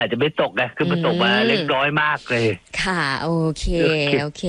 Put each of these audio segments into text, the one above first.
อาจจะไม่ตกไงคือมันตกมาเล็กน้อยมากเลยค่ะโอเคโอเค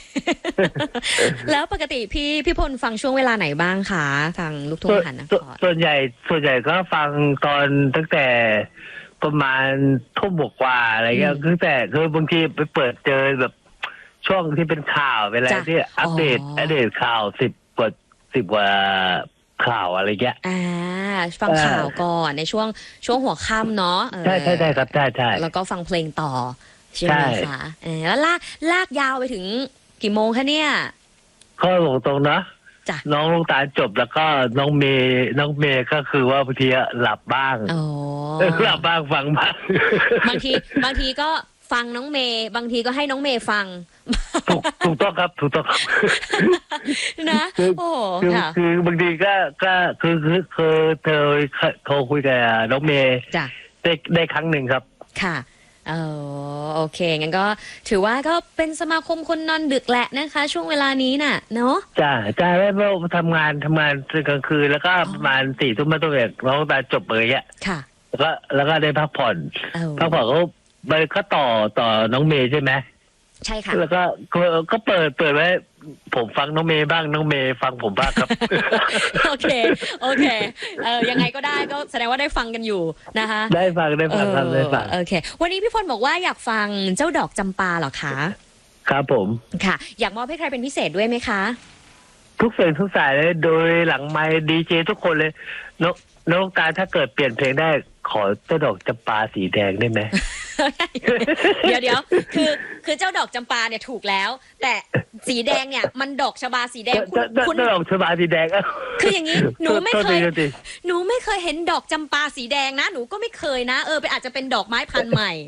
แล้วปกติพี่พลฟังช่วงเวลาไหนบ้างคะทางลูกทุ่งมหานครส่วนใหญ่ก็ฟังตอนตั้งแต่ประมาณทุ่มกว่าอะไรเงี้ยตั้งแต่คือบางทีไปเปิดเจอแบบช่วงที่เป็นข่าวเวลาที่อัปเดตข่าว10 กว่าข่าวอะไรเงี้ยฟังข่าวก่อนในช่วงหัวค่ำเนาะใช่ครับใช่แล้วก็ฟังเพลงต่อใช่ไหมคะแล้วลากยาวไปถึงกี่โมงคะเนี่ยก็ตรงนะน้องลูกตาลจบแล้วก็น้องเมย์ก็คือว่าบางทีหลับบ้างหลับบ้างฟังบ้างบางทีก็ฟังน้องเมย์บางทีก็ให้น้องเมย์ฟังถูกต้องครับถูกต้องครับนะโอ้คือบางทีก็คือเธอโทรคุยกับน้องเมย์ได้ครั้งหนึ่งครับค่ะโอเคงั้นก็ถือว่าก็เป็นสมาคมคนนอนดึกแหละนะคะช่วงเวลานี้น่ะเนาะจ้าแล้วทำงานกลางคืนแล้วก็ประมาณ4 ทุ่มตัวเองน้องตาจบเลยอ่ะค่ะแล้วก็ได้พักผ่อนก็ต่อน้องเมย์ใช่ไหมใช่ค่ะแล้วก็เปิดไว้ผมฟังน้องเมย์บ้างน้องเมย์ฟังผมบ้างครับโอเคยังไงก็ได้ก็แสดงว่าได้ฟังกันอยู่นะคะได้ฟังโอเควันนี้พี่พลบอกว่าอยากฟังเจ้าดอกจำปาเหรอคะครับผมค่ะอยากมอบให้ใครเป็นพิเศษด้วยไหมคะทุกเสียงทุกสายเลยโดยหลังไมค์ดีเจทุกคนเลยน้องตาถ้าเกิดเปลี่ยนเพลงได้ขอเจ้าดอกจำปาสีแดงได้ไหมเดี๋ยวคือเจ้าดอกจำปาเนี่ยถูกแล้วแต่สีแดงเนี่ยมันดอกชบาสีแดงคุณดอกชบาสีแดงคืออย่างนี้หนูไม่เคยเห็นดอกจำปาสีแดงนะหนูก็ไม่เคยนะเป็นอาจจะเป็นดอกไม้พันธุ์ใหม่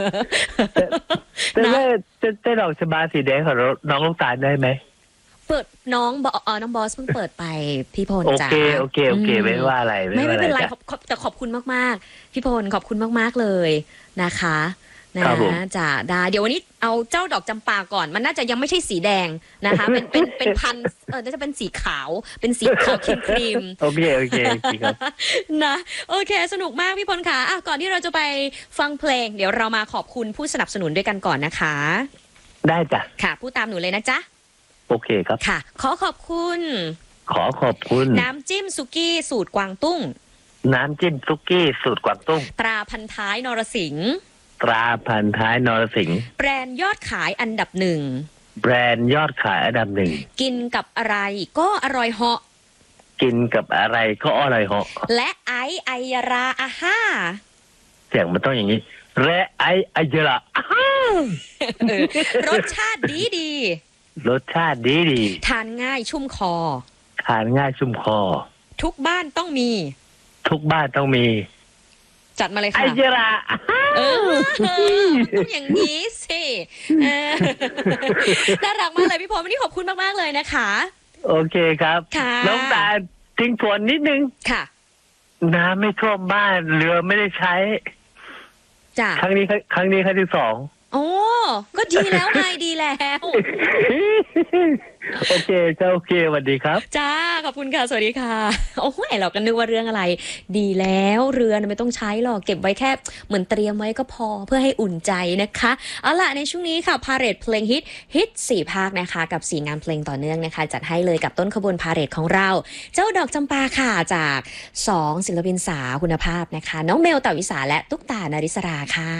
แต่เจ้าดอกชบาสีแดงของน้องลูกตาลได้ไหมเปิดน้องบอสเพิ่งเปิดไปพี่พลจ้าโอเคไม่ว่าอะไรไม่เป็นไรแต่ขอบคุณมากๆพี่พลขอบคุณมากๆเลยนะคะนะจ้าเดี๋ยววันนี้เอาเจ้าดอกจำปาก่อนมันน่าจะยังไม่ใช่สีแดงนะคะเป็นพันน่าจะเป็นสีขาวเป็นสีขาวครีมโอเคครับนะโอเคสนุกมากพี่พลค่ะก่อนที่เราจะไปฟังเพลงเดี๋ยวเรามาขอบคุณผู้สนับสนุนด้วยกันก่อนนะคะได้จ้ะค่ะพูดตามหนูเลยนะจ๊ะโอเคครับค่ะขอบคุณน้ำจิ้มซุกี้สูตรกวางตุ้งน้ำจิ้มซุกี้สูตรกวางตุ้งตราพันท้ายนรสิงห์แบรนด์ยอดขายอันดับ1กินกับอะไรก็อร่อยเหาะและไอยาราอาฮ่าเสียงมันต้องอย่างนี้และไอยาราอาฮ่ารสชาติดีทานง่ายชุ่มคอทุกบ้านต้องมีจัดมาเลยค่ะไอยาราต้องอย่างนี้สิน่ารักมากเลยพี่พลวันนี้ขอบคุณมากๆเลยนะคะโอเคครับน้องตาทิ้งทวนนิดนึงค่ะน้ำไม่ท่วมบ้านเรือไม่ได้ใช้จ้ะครั้งที่2 โอ้ก็ดีแล้วไงดีแล้วโอเคสวัสดีครับจ้าขอบคุณค่ะสวัสดีค่ะโอ้ยเราก็นึกว่าเรื่องอะไรดีแล้วเรือไม่ต้องใช้หรอกเก็บไว้แค่เหมือนเตรียมไว้ก็พอเพื่อให้อุ่นใจนะคะเอาล่ะในช่วงนี้ค่ะพาเหรดเพลงฮิต4 ภาคนะคะกับ4 งานเพลงต่อเนื่องนะคะจัดให้เลยกับต้นขบวนพาเหรดของเราเจ้าดอกจำปาค่ะจาก2 ศิลปินสาวคุณภาพนะคะน้องเมล ตวิสาและตุ๊กตา นาริศราค่ะ